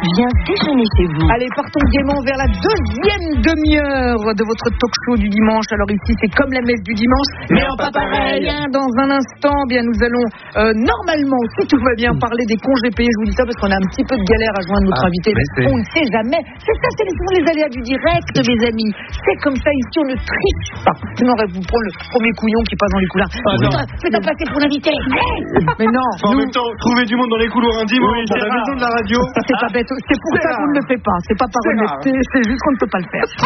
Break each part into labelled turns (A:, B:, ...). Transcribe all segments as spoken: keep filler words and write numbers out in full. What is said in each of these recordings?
A: vient déjeuner chez vous.
B: Allez, partons gaiement vers la deuxième demi-heure de votre talk show du dimanche. Alors ici, c'est comme la messe du dimanche, mais, mais en pas pareil. pareil. Dans un instant, bien, nous allons euh, normalement, si tout va bien, parler des congés payés. Je vous dis ça parce qu'on a un petit peu de galère à joindre notre ah, invité. Mais on ne sait jamais. C'est ça, c'est les, les aléas du direct, mes amis. C'est comme ça, ici, on ne triche pas. Sinon, vous prenez le premier couillon qui passe dans les couloirs. Ah, fais-toi passer pour l'invité. Mais non.
C: En nous... même temps, trouver du monde dans les couloirs un dimanche, oui, dans la maison de la radio.
B: C'est pas bête. C'est pour ça qu'on ne le fait pas. C'est pas par honnêteté, c'est juste qu'on ne peut pas le faire.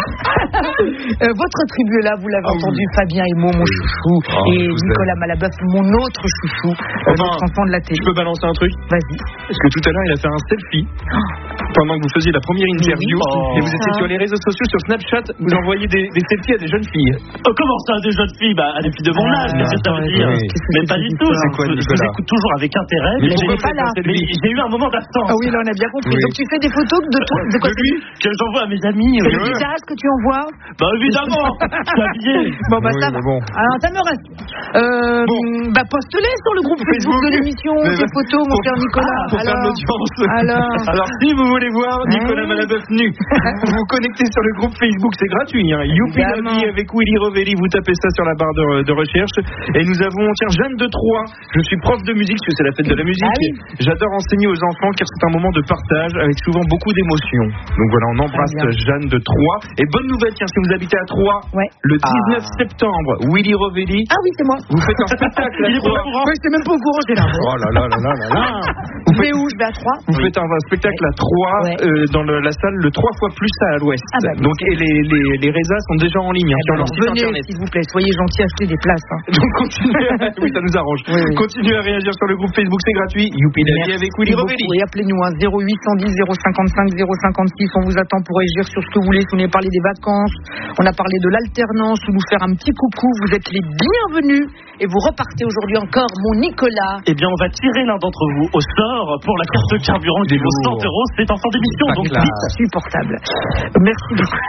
B: euh, votre tribu est là, vous l'avez ah, entendu, oui. Fabien Emo, mon chouchou, oh, et Nicolas Malabeuf, mon autre chouchou, euh, enfin, notre enfant de la télé.
C: Je peux balancer un truc ?
B: Vas-y.
C: Parce que tout à l'heure, il a fait un selfie pendant que vous faisiez la première interview, oh. et vous étiez sur les réseaux sociaux, sur Snapchat, vous envoyez des, des selfies à des jeunes filles.
D: Oh, comment ça, des jeunes filles ? Bah, à des filles de mon âge, qu'est-ce que ça veut dire ? Mais pas du tout.
C: C'est quoi,
D: je vous écoute toujours avec intérêt.
B: Mais j'ai pas là.
D: Mais j'ai eu un moment d'absence.
B: Ah oui, là, on a bien compris. Donc, tu fais des photos de toi, de quoi ?
D: De lui, que j'envoie à mes amis.
B: C'est le visage que tu envoies ?
D: Bah, évidemment. Je suis habillé.
B: Bon, bah, ça va. Alors, ça me reste. Euh, bah, poste-les sur le groupe Facebook de l'émission, tes photos, mon cher Nicolas.
C: Pour faire l'audience.
B: Alors,
C: alors, si vous voulez voir Nicolas Malabeuf nu, vous vous connectez sur le groupe Facebook, c'est gratuit. Hein. Youpi la vie avec Willy Rovelli, vous tapez ça sur la barre de, de recherche. Et nous avons, tiens, Jeanne de Troyes. Je suis prof de musique, parce que c'est la fête de la musique. Ah oui. J'adore enseigner aux enfants car c'est un moment de partage avec souvent beaucoup d'émotions. Donc voilà, on embrasse Jeanne de Troyes. Et bonne nouvelle, tiens, si vous habitez à Troyes, ouais. le dix-neuf ah. septembre, Willy Rovelli.
B: Ah oui, c'est moi.
C: Vous faites un spectacle à Troyes.
B: Oui, j'étais même pas au courant, j'étais là.
C: Oh là là là là là là.
B: Vous faites où ? Je vais à Troyes.
C: Vous oui. faites un, un spectacle à Troyes, ouais. euh, dans le, la salle le trois fois plus à l'ouest. Ah bah, donc, et les, les, les résas sont déjà en ligne, hein, sur leur site internet.
B: S'il vous plaît, soyez gentils, achetez des places. Hein.
C: Donc, continuez à... oui, ça nous arrange. Oui, oui. Continuez à réagir sur le groupe Facebook, c'est gratuit. Youpi la vie avec Willy Rovelli.
B: Et appelez-nous à zéro huit cent dix zéro cinquante-cinq zéro cinquante-six. On vous attend pour réagir sur ce que vous voulez. On a parlé des vacances, on a parlé de l'alternance, ou nous faire un petit coucou. Vous êtes les bienvenus. Et vous repartez aujourd'hui encore, mon Nicolas.
D: Eh bien, on va tirer l'un d'entre vous au sort pour la carte de carburant qui vaut cent euros. C'est en fin d'émission, donc vite.
B: Insupportable. Merci beaucoup.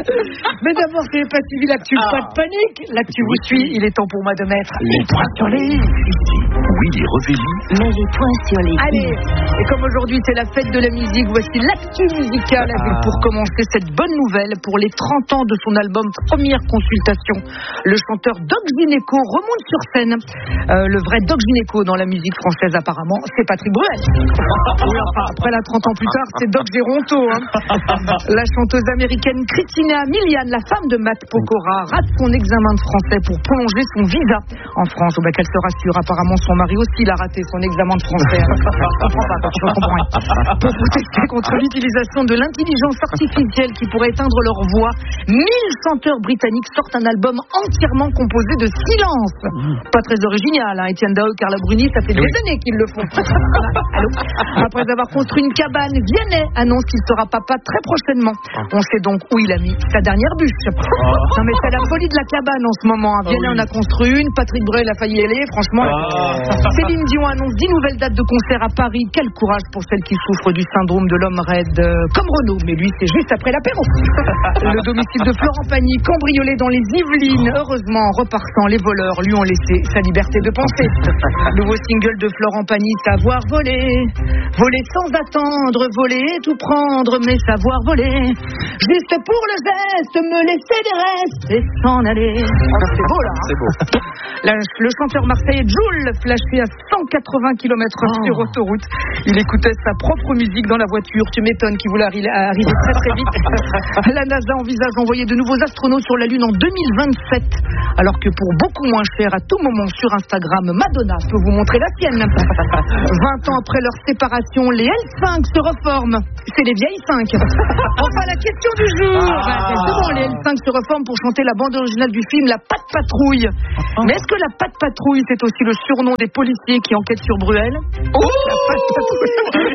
B: Mais d'abord, c'est pas suivi l'actu. Ah. Pas de panique. L'actu vous suit. Il est temps pour moi de mettre
A: les points sur les i.
C: Willy Rovelli.
A: Mais les points sur les i.
B: Allez. Et comme aujourd'hui, c'est la fête de la musique, voici l'actu musicale avec ah. pour commencer cette bonne nouvelle. Pour les trente ans de son album Première Consultation, le chanteur Doc Gynéco remonte sur scène. Euh, le vrai Doc Gynéco dans la musique française, apparemment, c'est Patrick Bruel. Oui, enfin, après là, trente ans plus tard, c'est Doc Géronto. Hein. La chanteuse américaine Christina Milian, la femme de Matt Pokora, rate son examen de français pour prolonger son visa en France. Oh, bah, qu'elle se rassure, apparemment son mari aussi l'a raté son examen de français. Je comprends pas, je comprends rien. Pour protester contre l'utilisation de l'intelligence artificielle qui pourrait éteindre leur voix, mille chanteurs britanniques sortent un album entièrement composé de silence. Pas très original, hein. Étienne Dao, Carla Bruni, ça fait des oui. années qu'ils le font. Allô. Après avoir construit une cabane, Vianney annonce qu'il sera papa très prochainement. On sait donc où il a mis sa dernière bûche. Oh. Non mais c'est la folie de la cabane en ce moment. Hein. Vianney oh oui. en a construit une, Patrick Bruel a failli y aller, franchement. Oh. Céline Dion annonce dix nouvelles dates de concert à Paris. Quel courage pour celles qui souffrent du syndrome de l'homme raide, euh, comme Renaud, mais lui c'est juste après l'apéro. Le domicile de Florent Pagny, cambriolé dans les Yvelines. Heureusement, en repartant, les voleurs lui ont laissé sa liberté de penser. Nouveau single de Florent Pagny, savoir voler. Voler sans attendre, voler et tout prendre, mais savoir voler. Juste pour le geste, me laisser des restes et s'en aller. Ah, c'est beau là. Hein. C'est beau. La, le chanteur marseillais Jul, flashé à cent quatre-vingts kilomètres heure oh. sur autoroute. Il écoutait sa propre musique dans la voiture. Tu m'étonnes qu'il voulait arri- arriver très très vite. La NASA envisage d'envoyer de nouveaux astronautes sur la Lune en deux mille vingt-sept. Alors que pour beaucoup moins cher, à tout moment sur Instagram, Madonna peut vous montrer la sienne. vingt ans après leur séparation, les L cinq se reforment. C'est les vieilles cinq. Enfin, la question du jour. Ah. C'est bon, les L cinq se reforment pour chanter la bande originale du film La Patte Patrouille. Mais est-ce que la Patte Patrouille, c'est aussi le surnom des policiers qui enquêtent sur Bruel? Oh, la Patte Patrouille.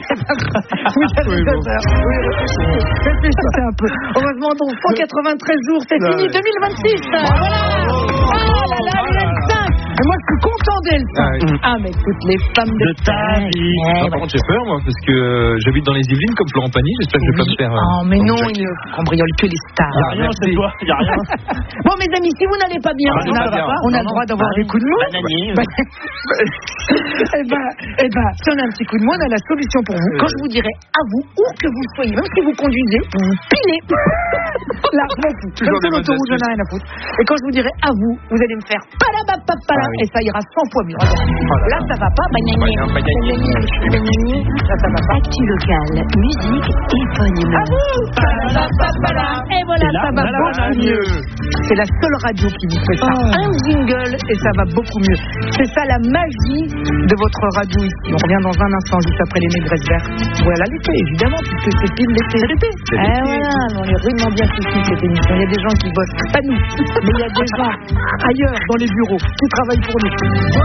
B: Oui, ça oui, bon. Oui, réfléchissez. Réfléchissez un peu. Heureusement, donc, cent quatre-vingt-treize jours, c'est fini. deux mille vingt-six. Voilà. Ah là là, les L cinq. Mais moi, je suis content d'elle. ça.
C: Ah, oui.
B: Ah, mais toutes les femmes de,
D: De ta vie.
B: Eh,
C: Ah, par
B: ouais.
C: contre, j'ai peur, moi, parce que euh, j'habite dans les Yvelines comme Florent Pagny. J'espère que je vais pas me faire. euh,
B: Oh, mais non,
C: Jack.
B: il ne cambriole que les stars.
D: Y a rien
C: merci.
D: chez toi, y a rien.
B: Bon, mes amis, si vous n'allez pas bien,
D: Ah,
B: on
D: non,
B: a,
D: ça va pas.
B: on a
D: Non,
B: le droit
D: non.
B: d'avoir
D: Ah,
B: des coups de mou.
D: bananier.
B: Bah, eh ben, eh ben, si on a un petit coup de mou, on a la solution pour vous. Quand je vous dirai à vous, où que vous soyez, même si vous conduisez, vous pilez. Là, je m'en fous.
C: Toujours
B: Même sur
C: des bonnes
B: l'autoroute, j'en ai rien à foutre. Et quand je vous dirai à vous, vous allez me faire palabapapala,
C: Ah oui.
B: et ça ira cent fois mieux. Regarde.
C: Voilà.
B: Là, ça va pas. Bagnagné.
C: Bagna- Bagnagné.
B: Bagnagné. Là, ça va pas.
A: Actu locale, musique, éponyme.
B: À vous. Palabapapala. Et voilà,
D: Et là,
B: ça va
D: là, là,
B: beaucoup
D: là,
B: mieux. C'est la seule radio qui vous fait ça. Un jingle et ça va beaucoup mieux. C'est ça la magie de votre radio ici. On revient dans un instant, juste après les négresses vertes. Voilà l'été, évidemment, puisque c'est pile l'été. C'est l'été. Eh voilà, on est rudement bien fichu cette émission. Il y a des gens qui bossent, pas nous, mais il y a des gens ailleurs dans les bureaux qui travaillent pour nous.